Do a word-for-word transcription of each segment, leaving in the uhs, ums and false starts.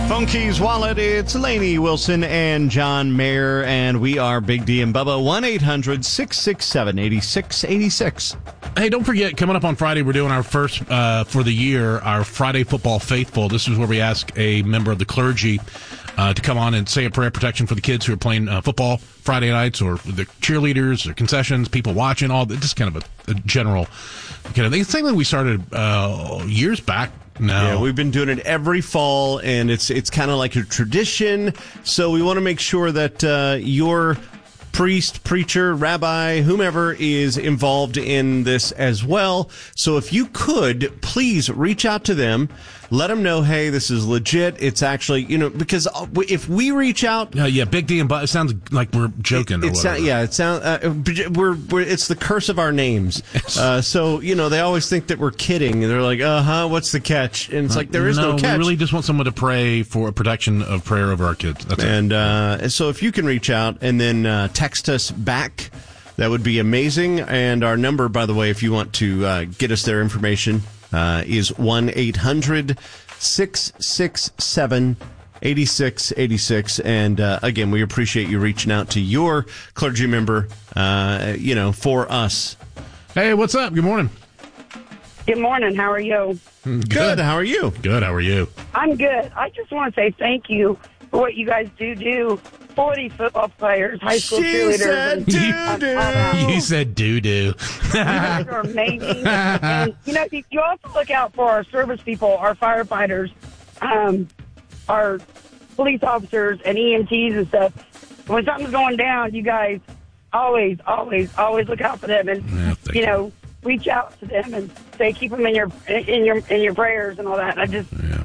Phone Keys Wallet, it's Lainey Wilson and John Mayer, and we are Big D and Bubba, one eight hundred six six seven eight six eight six. Hey, don't forget, coming up on Friday, we're doing our first, uh, for the year, our Friday Football Faithful. This is where we ask a member of the clergy uh, to come on and say a prayer of protection for the kids who are playing uh, football Friday nights, or the cheerleaders, or concessions, people watching, all just kind of a, a general kind of thing. It's something we started uh, years back. No. Yeah, we've been doing it every fall, and it's it's kind of like a tradition. So we want to make sure that uh, your priest, preacher, rabbi, whomever is involved in this as well. So if you could, please reach out to them. Let them know, hey, this is legit. It's actually, you know, because if we reach out, uh, yeah, Big D and Bubba. It sounds like we're joking. It, or whatever. Yeah, it sounds. Uh, we're, we're it's the curse of our names. Uh, so you know, they always think that we're kidding, and they're like, uh huh, what's the catch? And it's like there is no, no catch. We really just want someone to pray for protection of prayer over our kids. That's and it. Uh, so if you can reach out and then uh, text us back, that would be amazing. And our number, by the way, if you want to uh, get us their information. Uh, is one eight hundred six six seven eight six eight six. And uh, again, we appreciate you reaching out to your clergy member, uh, you know, for us. Hey, what's up? Good morning. Good morning. How are you? Good. Good. How are you? Good. How are you? I'm good. I just want to say thank you for what you guys do do for these football players, high school she cheerleaders. Said and, doo-doo. Uh, you said doo-doo. You guys are amazing. And, you know, you also look out for our service people, our firefighters, um, our police officers, and E M Ts and stuff. When something's going down, you guys always, always, always look out for them, and yeah, you, you know, reach out to them and say, keep them in your in your in your prayers and all that. I just, yeah.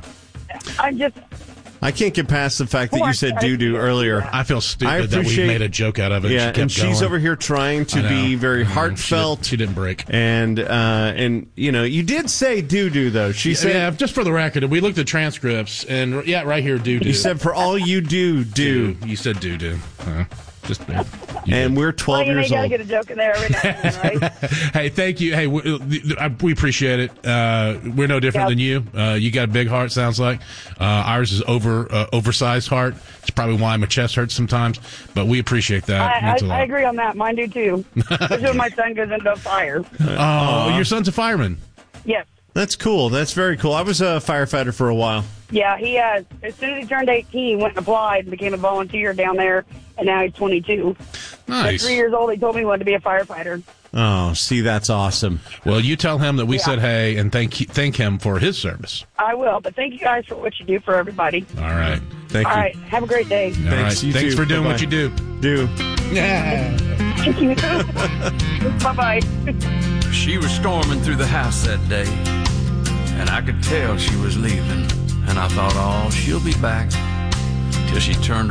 I just. I can't get past the fact that you said doo-doo earlier. I feel stupid I that we made a joke out of it. Yeah, she and she's going. over here trying to be very heartfelt. She, did, she didn't break. And, uh, and you know, you did say doo-doo, though. She yeah, said... Yeah, just for the record, we looked at transcripts, and, yeah, right here, doo-doo. You said, for all you do, do. You said doo-doo. Uh, just yeah, and did. we're twelve well, you years know, old. You got to get a joke in there every now and then, right? Hey, thank you. Hey, we, we appreciate it. Uh, we're no different yep. than you. Uh, you got a big heart, sounds like. Uh, ours is over uh, oversized heart. It's probably why my chest hurts sometimes, but we appreciate that. I, I, I agree on that. Mine do, too. Especially when my son goes into a fire. Oh, your son's a fireman. Yes. That's cool. That's very cool. I was a firefighter for a while. Yeah, he has. As soon as he turned eighteen, he went and applied and became a volunteer down there, and now he's twenty-two. Nice. At three years old, he told me he wanted to be a firefighter. Oh, see, that's awesome. Well, you tell him that we yeah. said hey, and thank thank him for his service. I will, but thank you guys for what you do for everybody. All right. Thank All you. All right. Have a great day. All Thanks. right. You Thanks too. for doing Bye-bye. what you do. Do. Yeah. Thank you. Bye-bye. She was storming through the house that day, and I could tell she was leaving. And I thought, oh, she'll be back, till she turned